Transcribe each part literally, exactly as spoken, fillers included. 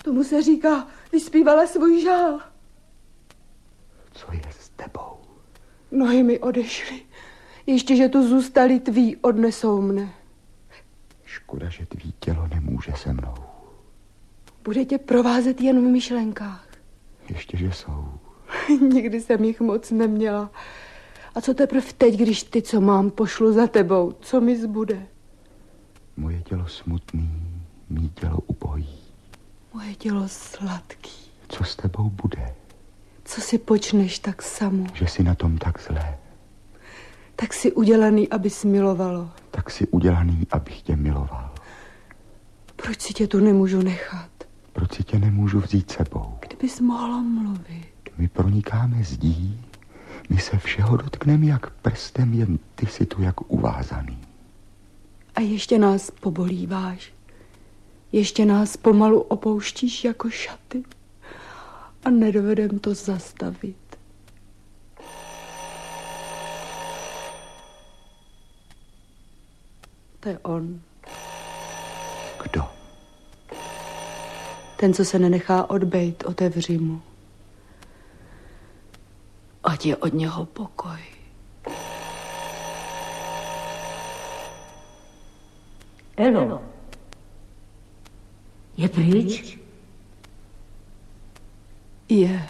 Tomu se říká, vyspívala svůj žál. Co je s tebou? Nohy mi odešly. Ještě, že tu zůstali tví, odnesou mne. Škoda, že tvý tělo nemůže se mnou. Bude tě provázet jen v myšlenkách. Ještě, že jsou. Nikdy jsem jich moc neměla. A co teprv teď, když ty, co mám, pošlu za tebou? Co mi zbude? Moje tělo smutný, mý tělo ubohý. Moje tělo sladký. Co s tebou bude? Co si počneš tak samo? Že jsi na tom tak zlé. Tak si udělaný, abys milovalo. Tak si udělaný, abych tě miloval. Proč si tě tu nemůžu nechat? Proč si tě nemůžu vzít sebou? Kdybys mohla mluvit. My pronikáme zdí, my se všeho dotkneme jak prstem, jen ty si tu jak uvázaný. A ještě nás pobolíváš. Ještě nás pomalu opouštíš jako šaty. A nedovedem to zastavit. To je on. Kdo? Ten, co se nenechá odbejt, otevři mu. Ať je od něho pokoj. Elo, je pryč? Je.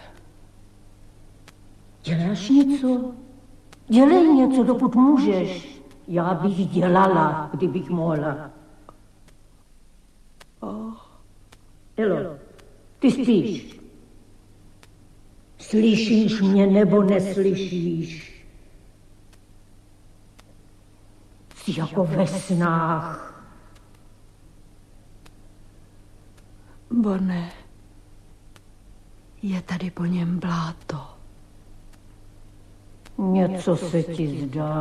Děláš něco? Dělej něco, dokud můžeš. Já bych dělala, kdybych mohla. Oh. Elo, ty spíš. Slyšíš mě nebo neslyšíš? Jsi jako ve snách. Borné, je tady po něm bláto. Něco se ti zdá.